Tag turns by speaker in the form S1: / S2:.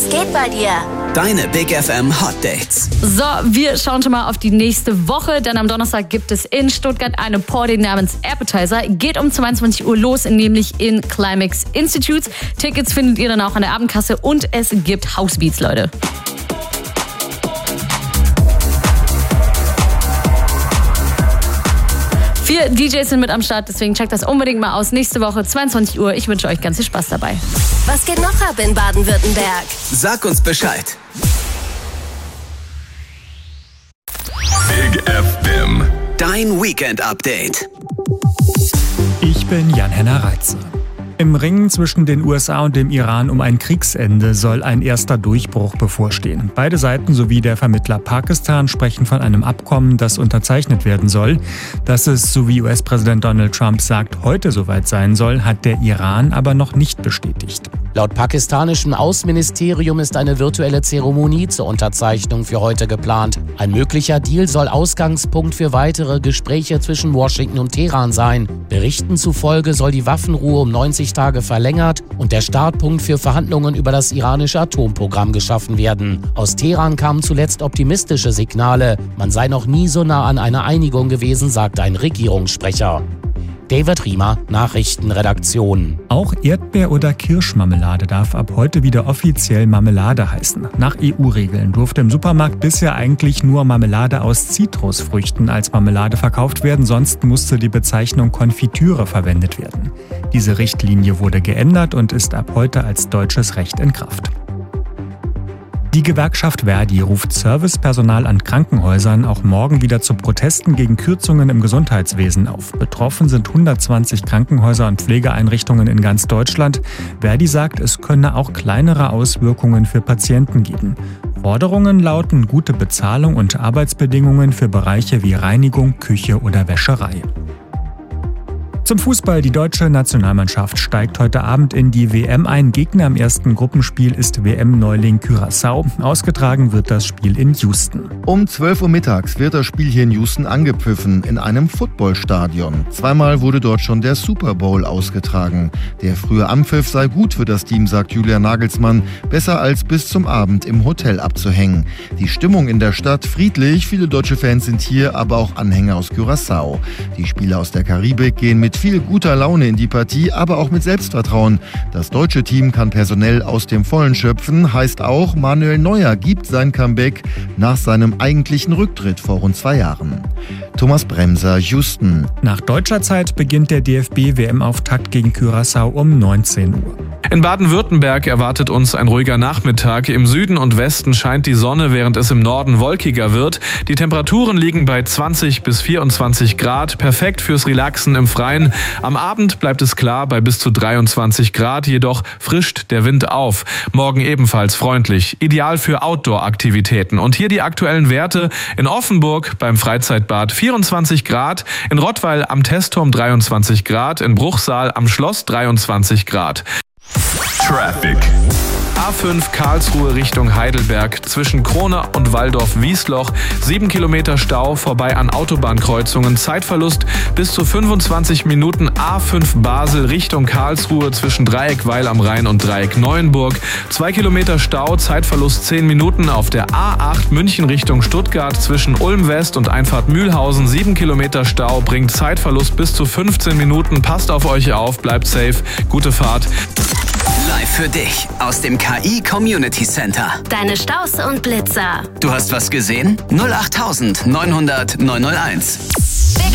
S1: Was geht bei dir?
S2: Deine Big FM Hot Dates.
S3: So, wir schauen schon mal auf die nächste Woche, denn am Donnerstag gibt es in Stuttgart eine Party namens Appetizer. Geht um 22 Uhr los, nämlich in Climax Institute. Tickets findet ihr dann auch an der Abendkasse und es gibt Housebeats, Leute. 4 DJs sind mit am Start, deswegen checkt das unbedingt mal aus. Nächste Woche 22 Uhr. Ich wünsche euch ganz viel Spaß dabei.
S1: Was geht noch ab in Baden-Württemberg?
S2: Sag uns Bescheid.
S4: Big FM.
S2: Dein Weekend-Update.
S5: Ich bin Jan-Henner Reitze. Im Ringen zwischen den USA und dem Iran um ein Kriegsende soll ein erster Durchbruch bevorstehen. Beide Seiten sowie der Vermittler Pakistan sprechen von einem Abkommen, das unterzeichnet werden soll. Dass es, so wie US-Präsident Donald Trump sagt, heute soweit sein soll, hat der Iran aber noch nicht bestätigt.
S6: Laut pakistanischem Außenministerium ist eine virtuelle Zeremonie zur Unterzeichnung für heute geplant. Ein möglicher Deal soll Ausgangspunkt für weitere Gespräche zwischen Washington und Teheran sein. Berichten zufolge soll die Waffenruhe um 90 Tage verlängert und der Startpunkt für Verhandlungen über das iranische Atomprogramm geschaffen werden. Aus Teheran kamen zuletzt optimistische Signale. Man sei noch nie so nah an einer Einigung gewesen, sagt ein Regierungssprecher. David Riemer, Nachrichtenredaktion.
S5: Auch Erdbeer- oder Kirschmarmelade darf ab heute wieder offiziell Marmelade heißen. Nach EU-Regeln durfte im Supermarkt bisher eigentlich nur Marmelade aus Zitrusfrüchten als Marmelade verkauft werden, sonst musste die Bezeichnung Konfitüre verwendet werden. Diese Richtlinie wurde geändert und ist ab heute als deutsches Recht in Kraft. Die Gewerkschaft Verdi ruft Servicepersonal an Krankenhäusern auch morgen wieder zu Protesten gegen Kürzungen im Gesundheitswesen auf. Betroffen sind 120 Krankenhäuser und Pflegeeinrichtungen in ganz Deutschland. Verdi sagt, es könne auch kleinere Auswirkungen für Patienten geben. Forderungen lauten gute Bezahlung und Arbeitsbedingungen für Bereiche wie Reinigung, Küche oder Wäscherei. Zum Fußball. Die deutsche Nationalmannschaft steigt heute Abend in die WM ein. Gegner im ersten Gruppenspiel ist WM-Neuling Curaçao. Ausgetragen wird das Spiel in Houston.
S7: Um 12 Uhr mittags wird das Spiel hier in Houston angepfiffen, in einem Footballstadion. Zweimal wurde dort schon der Super Bowl ausgetragen. Der frühe Anpfiff sei gut für das Team, sagt Julian Nagelsmann. Besser als bis zum Abend im Hotel abzuhängen. Die Stimmung in der Stadt friedlich. Viele deutsche Fans sind hier, aber auch Anhänger aus Curaçao. Die Spieler aus der Karibik gehen mit viel guter Laune in die Partie, aber auch mit Selbstvertrauen. Das deutsche Team kann personell aus dem Vollen schöpfen, heißt auch, Manuel Neuer gibt sein Comeback nach seinem eigentlichen Rücktritt vor rund 2 Jahren. Thomas Bremser, Houston.
S5: Nach deutscher Zeit beginnt der DFB-WM-Auftakt gegen Curaçao um 19 Uhr.
S8: In Baden-Württemberg erwartet uns ein ruhiger Nachmittag. Im Süden und Westen scheint die Sonne, während es im Norden wolkiger wird. Die Temperaturen liegen bei 20 bis 24 Grad, perfekt fürs Relaxen im Freien. Am Abend bleibt es klar bei bis zu 23 Grad, jedoch frischt der Wind auf. Morgen ebenfalls freundlich, ideal für Outdoor-Aktivitäten. Und hier die aktuellen Werte: in Offenburg beim Freizeitbad 24 Grad, in Rottweil am Testturm 23 Grad, in Bruchsal am Schloss 23 Grad.
S4: Traffic.
S8: A5 Karlsruhe Richtung Heidelberg zwischen Krone und Walldorf-Wiesloch. 7 Kilometer Stau, vorbei an Autobahnkreuzungen. Zeitverlust bis zu 25 Minuten. A5 Basel Richtung Karlsruhe zwischen Dreieck Weil am Rhein und Dreieck Neuenburg. 2 Kilometer Stau, Zeitverlust 10 Minuten. Auf der A8 München Richtung Stuttgart zwischen Ulm West und Einfahrt Mühlhausen. 7 Kilometer Stau, bringt Zeitverlust bis zu 15 Minuten. Passt auf euch auf, bleibt safe. Gute Fahrt.
S2: Live für dich aus dem KI Community Center.
S1: Deine Staus und Blitzer.
S2: Du hast was gesehen? 08900 901.